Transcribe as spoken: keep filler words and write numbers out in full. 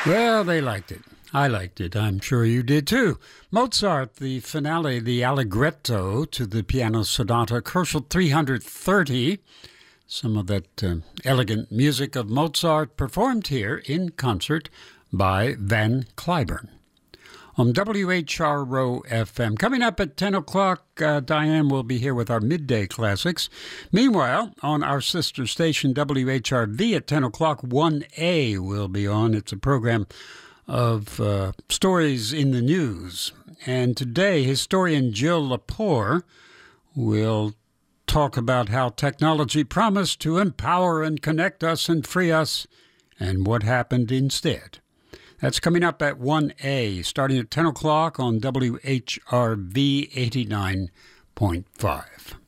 Well, they liked it. I liked it. I'm sure you did too. Mozart, the finale, the Allegretto to the piano sonata, Koschel three hundred thirty. Some of that uh, elegant music of Mozart performed here in concert by Van Cliburn. On W H R O F M. Coming up at ten o'clock, uh, Diane will be here with our midday classics. Meanwhile, on our sister station, W H R V, at ten o'clock, one A will be on. It's a program of uh, stories in the news. And today, historian Jill Lepore will talk about how technology promised to empower and connect us and free us, and what happened instead. That's coming up at one A, starting at ten o'clock on W H R V eighty-nine point five.